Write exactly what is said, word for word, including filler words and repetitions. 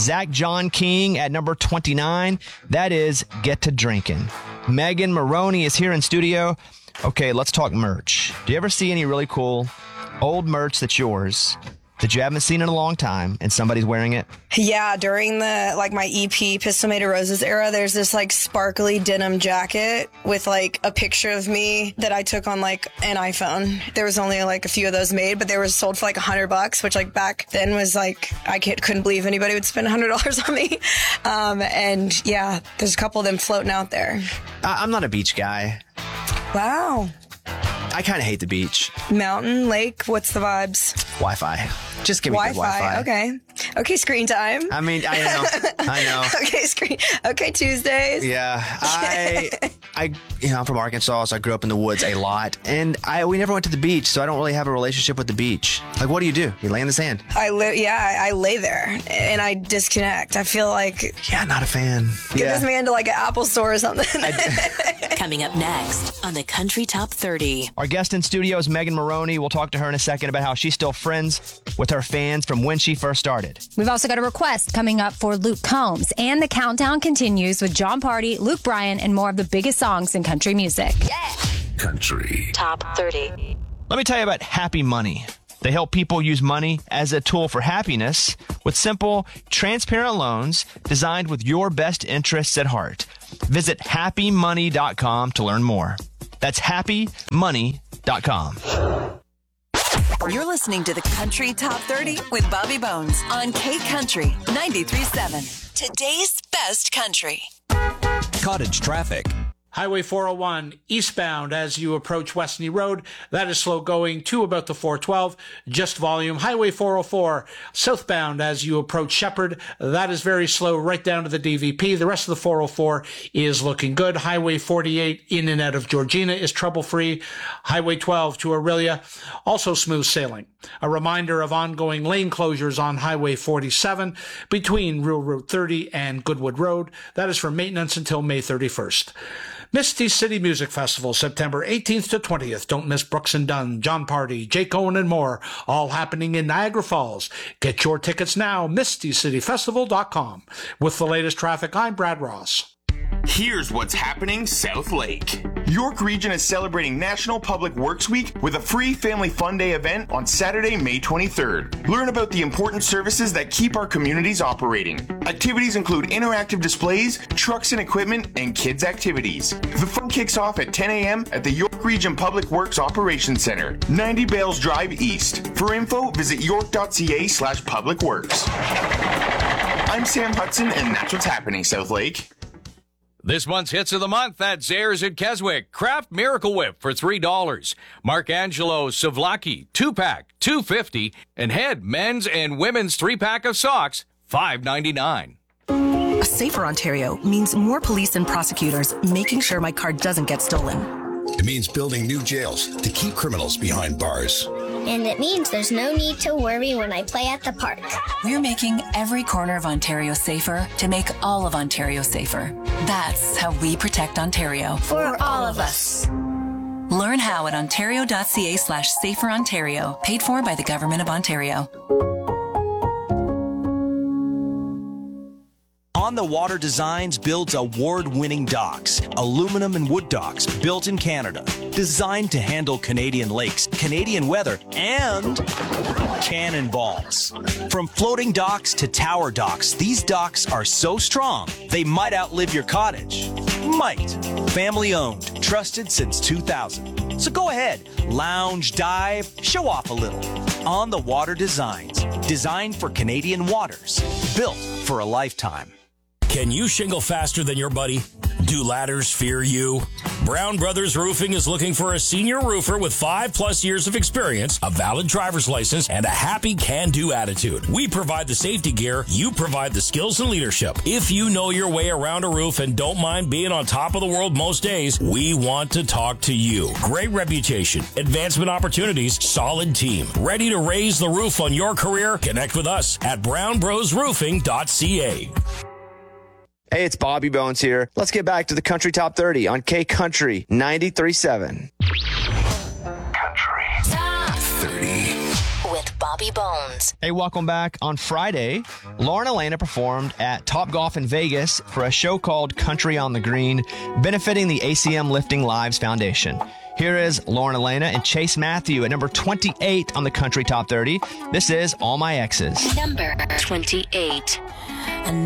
Zach John King at number twenty-nine. That is Get to Drinking. Megan Maroney is here in studio. Okay, let's talk merch. Do you ever see any really cool old merch that's yours that you haven't seen in a long time and somebody's wearing it? Yeah, during the, like, my E P, Pistol Made of Roses era, there's this, like, sparkly denim jacket with, like, a picture of me that I took on, like, an iPhone. There was only, like, a few of those made, but they were sold for, like, a hundred bucks, which, like, back then was, like, I can't, couldn't believe anybody would spend a hundred dollars on me. Um, and, yeah, there's a couple of them floating out there. I- I'm not a beach guy. Wow. I kind of hate the beach. Mountain, lake, what's the vibes? Wi-Fi. Just give me good Wi-Fi. Okay. Okay, screen time. I mean, I know. I know. Okay, screen. Okay, Tuesdays. Yeah. I, I, you know, I'm from Arkansas, so I grew up in the woods a lot. And I, we never went to the beach, so I don't really have a relationship with the beach. Like, what do you do? You lay in the sand. I li- Yeah, I, I lay there and I disconnect. I feel like... Yeah, not a fan. Get yeah. this man to, like, an Apple store or something. Coming up next on the Country Top thirty. Our guest in studio is Megan Maroney. We'll talk to her in a second about how she's still friends with her fans from when she first started. We've also got a request coming up for Luke Combs. And the countdown continues with John Party, Luke Bryan, and more of the biggest songs in country music. Yeah. Country Top thirty. Let me tell you about Happy Money. They help people use money as a tool for happiness with simple, transparent loans designed with your best interests at heart. Visit happy money dot com to learn more. That's happy money dot com. You're listening to the Country Top thirty with Bobby Bones on K Country ninety-three point seven. Today's best country. Cottage traffic. Highway four oh one eastbound as you approach Westney Road. That is slow going to about the four twelve. Just volume. Highway four oh four southbound as you approach Shepherd. That is very slow right down to the D V P. The rest of the four oh four is looking good. Highway forty-eight in and out of Georgina is trouble-free. Highway twelve to Aurelia, also smooth sailing. A reminder of ongoing lane closures on Highway forty-seven between Real Route thirty and Goodwood Road. That is for maintenance until May thirty-first. Misty City Music Festival, September eighteenth to twentieth. Don't miss Brooks and Dunn, John Party, Jake Owen, and more, all happening in Niagara Falls. Get your tickets now, misty city festival dot com. With the latest traffic, I'm Brad Ross. Here's what's happening South Lake. York Region is celebrating National Public Works Week with a free Family Fun Day event on Saturday, May twenty-third. Learn about the important services that keep our communities operating. Activities include interactive displays, trucks and equipment, and kids' activities. The fun kicks off at ten a.m. at the York Region Public Works Operations Center, ninety Bales Drive East. For info, visit york.ca slash public works. I'm Sam Hudson, and that's what's happening South Lake. This month's hits of the month at Zayre's at Keswick. Kraft Miracle Whip for three dollars. Marcangelo Savlaki two-pack, two fifty. And Head men's and women's three-pack of socks, five ninety-nine. A safer Ontario means more police and prosecutors making sure my car doesn't get stolen. It means building new jails to keep criminals behind bars. And it means there's no need to worry when I play at the park. We're making every corner of Ontario safer to make all of Ontario safer. That's how we protect Ontario. For all of us. Learn how at ontario.ca slash safer Ontario. Paid for by the Government of Ontario. On the Water Designs builds award-winning docks, aluminum and wood docks built in Canada, designed to handle Canadian lakes, Canadian weather, and cannonballs. From floating docks to tower docks, these docks are so strong, they might outlive your cottage. Might. Family owned, trusted since two thousand. So go ahead, lounge, dive, show off a little. On the Water Designs, designed for Canadian waters, built for a lifetime. Can you shingle faster than your buddy? Do ladders fear you? Brown Brothers Roofing is looking for a senior roofer with five plus years of experience, a valid driver's license, and a happy can-do attitude. We provide the safety gear, you provide the skills and leadership. If you know your way around a roof and don't mind being on top of the world most days, we want to talk to you. Great reputation, advancement opportunities, solid team. Ready to raise the roof on your career? Connect with us at brown bros roofing dot c a. Hey, it's Bobby Bones here. Let's get back to the Country Top thirty on K Country ninety-three point seven. Country Top thirty with Bobby Bobby Bones. Hey, welcome back. On Friday, Lauren Elena performed at Top Golf in Vegas for a show called Country on the Green, benefiting the A C M Lifting Lives Foundation. Here is Lauren Elena and Chase Matthew at number twenty-eight on the Country Top thirty. This is All My Exes. Number twenty-eight.